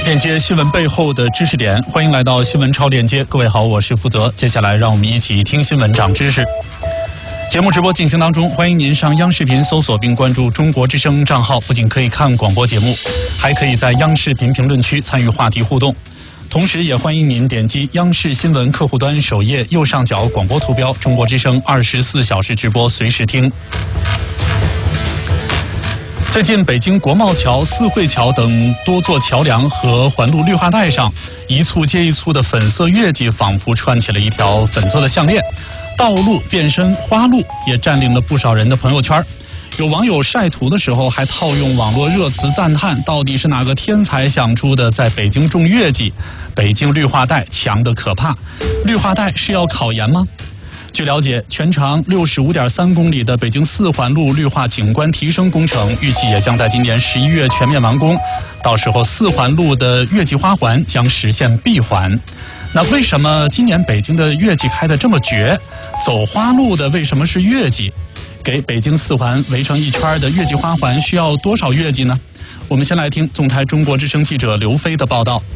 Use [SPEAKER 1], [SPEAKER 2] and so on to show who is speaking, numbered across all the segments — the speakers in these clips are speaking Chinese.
[SPEAKER 1] 链接新闻背后的知识点，欢迎来到新闻超链接。各位好，我是负责。接下来让我们一起听新闻长知识。节目直播进行当中，欢迎您上央视频搜索并关注中国之声账号，不仅可以看广播节目，还可以在央视频评论区参与话题互动。同时也欢迎您点击央视新闻客户端首页右上角广播图标，中国之声24小时直播随时听。最近，北京国贸桥、四惠桥等多座桥梁和环路绿化带上，一簇接一簇的粉色月季仿佛串起了一条粉色的项链，道路变身花路，也占领了不少人的朋友圈。有网友晒图的时候还套用网络热词赞叹，到底是哪个天才想出的在北京种月季？北京绿化带强得可怕，绿化带是要考研吗？据了解，全长65.3公里的北京四环路绿化景观提升工程，预计也将在今年11月全面完工。到时候，四环路的月季花环将实现闭环。那为什么今年北京的月季开得这么绝？走花路的为什么是月季？给北京四环围成一圈的月季花环需要多少月季呢？我们先来听纵台中国之声记者刘飞的报道。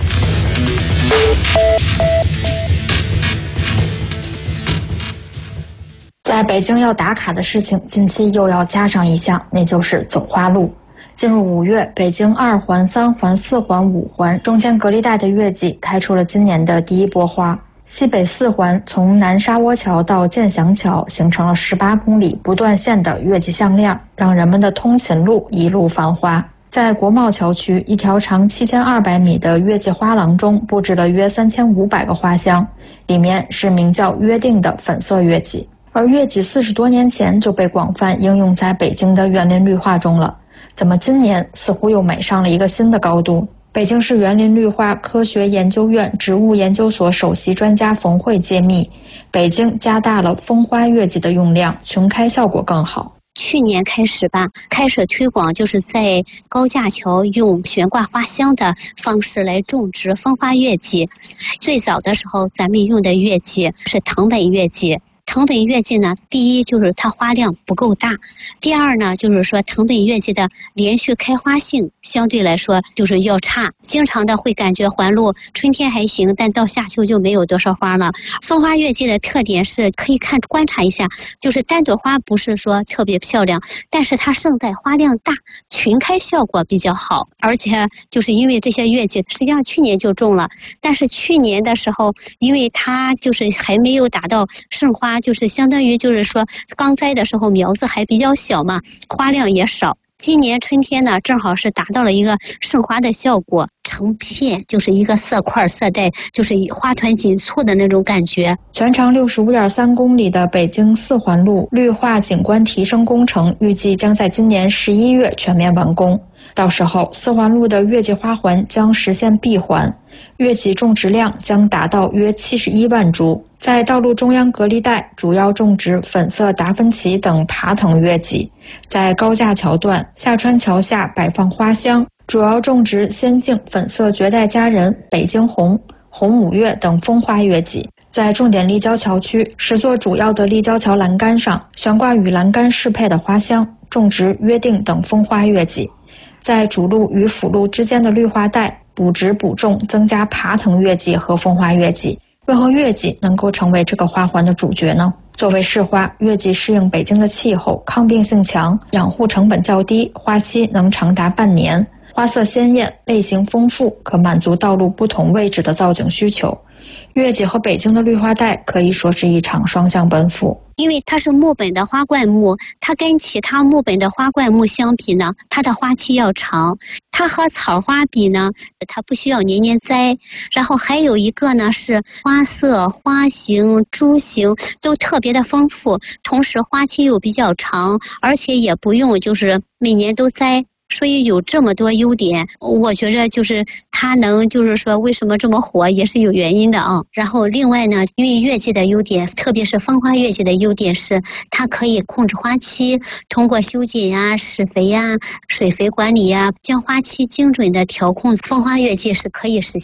[SPEAKER 2] 在北京要打卡的事情，近期又要加上一项，那就是走花路。进入5月，北京2环、3环、4环、5环中间隔离带的月季开出了今年的第一波花。西北4环从南沙窝桥到建祥桥形成了18公里不断线的月季项链，让人们的通勤路一路繁花。在国贸桥区，一条长7200米的月季花廊中布置了约3500个花箱，里面是名叫约定的粉色月季。而月季40多年前就被广泛应用在北京的园林绿化中了，怎么今年似乎又美上了一个新的高度？北京市园林绿化科学研究院植物研究所首席专家冯慧揭秘，北京加大了风花月季的用量，琼开效果更好。
[SPEAKER 3] 去年开始推广，就是在高架桥用悬挂花箱的方式来种植风花月季。最早的时候，咱们用的月季是藤本月季。藤本月季呢，第一就是它花量不够大，第二呢就是说藤本月季的连续开花性相对来说就是要差，经常的会感觉环路春天还行，但到夏秋就没有多少花了。风花月季的特点是可以观察一下，就是单朵花不是说特别漂亮，但是它盛带花量大，群开效果比较好。而且就是因为这些月季实际上去年就种了，但是去年的时候因为它就是还没有达到盛花，就是相当于就是说刚栽的时候苗子还比较小嘛，花量也少。今年春天呢，正好是达到了一个盛花的效果，成片就是一个色块色带，就是花团锦簇的那种感觉。
[SPEAKER 2] 全长65.3公里的北京四环路绿化景观提升工程，预计将在今年11月全面完工。到时候，四环路的月季花环将实现闭环，月季种植量将达到约71万株。在道路中央隔离带，主要种植粉色达芬奇等爬藤月季；在高架桥段、下川桥下摆放花箱，主要种植仙境、粉色绝代佳人、北京红、红五月等风花月季。在重点立交桥区，10座主要的立交桥栏杆上悬挂与栏杆适配的花箱，种植约定等风花月季。在主路与辅路之间的绿化带补植补种，增加爬藤月季和风花月季。为何月季能够成为这个花环的主角呢？作为市花，月季适应北京的气候，抗病性强，养护成本较低，花期能长达半年，花色鲜艳，类型丰富，可满足道路不同位置的造景需求。月季和北京的绿化带可以说是一场双向奔赴。
[SPEAKER 3] 因为它是木本的花灌木，它跟其他木本的花灌木相比呢，它的花期要长。它和草花比呢，它不需要年年栽。然后还有一个呢是花色、花型、株型都特别的丰富，同时花期又比较长，而且也不用就是每年都栽。所以有这么多优点，我觉着就是它能就是说为什么这么火也是有原因的啊。然后另外呢，因为月季的优点，特别是风花月季的优点是它可以控制花期，通过修剪呀、施肥呀、水肥管理呀，将花期精准的调控。风花月季是可以实现。